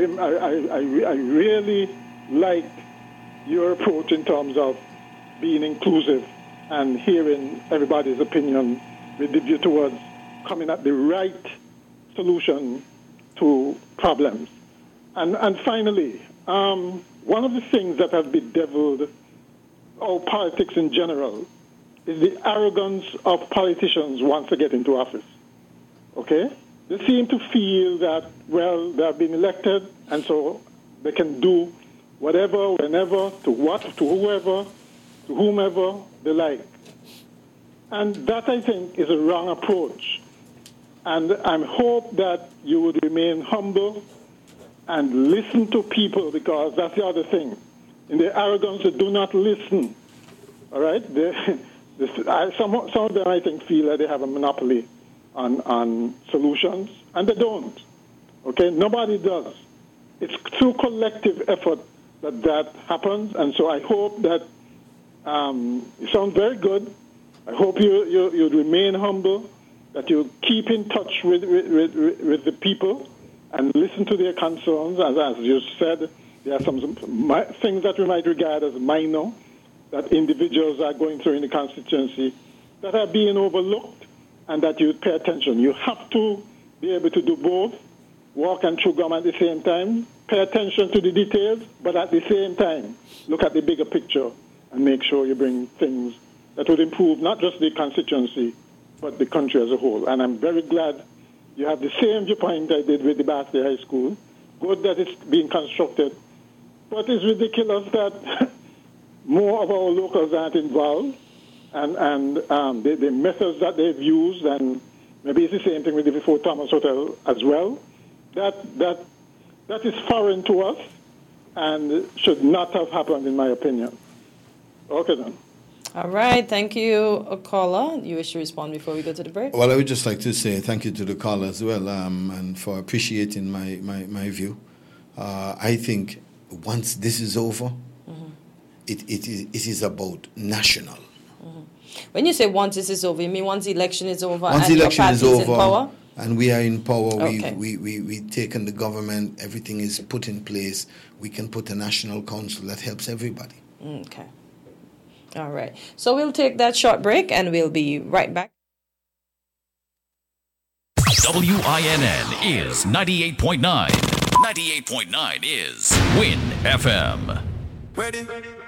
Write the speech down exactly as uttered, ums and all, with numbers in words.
I, I, I, I really like your approach in terms of being inclusive and hearing everybody's opinion with the view towards coming at the right solution to problems. And, and finally, um, one of the things that has bedeviled our politics in general is the arrogance of politicians once they get into office. Okay? They seem to feel that, well, they have been elected, and so they can do whatever, whenever, to what, to whoever, to whomever they like. And that, I think, is a wrong approach. And I hope that you would remain humble and listen to people, because that's the other thing. In their arrogance, they do not listen. All right? They, they, I, some, some of them, I think, feel that they have a monopoly on, on solutions, and they don't. Okay? Nobody does. It's through collective effort that that happens, and so I hope that um, you sound very good. I hope you, you, you remain humble, that you keep in touch with, with, with, with the people and listen to their concerns. As, as you said, there are some, some things that we might regard as minor that individuals are going through in the constituency that are being overlooked, and that you pay attention. You have to be able to do both, walk and chew gum at the same time, pay attention to the details, but at the same time, look at the bigger picture and make sure you bring things that would improve not just the constituency, but the country as a whole. And I'm very glad you have the same viewpoint I did with the Barclay High School. Good that it's being constructed. But it's ridiculous that more of our locals aren't involved, and, and um, the, the methods that they've used, and maybe it's the same thing with the Fort Thomas Hotel as well, that, that, that is foreign to us and should not have happened, in my opinion. Okay, then. All right. Thank you, caller. You wish to respond before we go to the break? Well, I would just like to say thank you to the caller as well, um, and for appreciating my, my, my view. Uh, I think once this is over, mm-hmm. it, it, is, it is about national. Mm-hmm. When you say once this is over, you mean once the election is over once and the election your party is is over, in power? And we are in power, okay. we, we, we, we've taken the government, everything is put in place, we can put a national council that helps everybody. Okay. All right. So we'll take that short break and we'll be right back. W I N N is ninety-eight point nine. ninety-eight point nine is Win F M. Ready?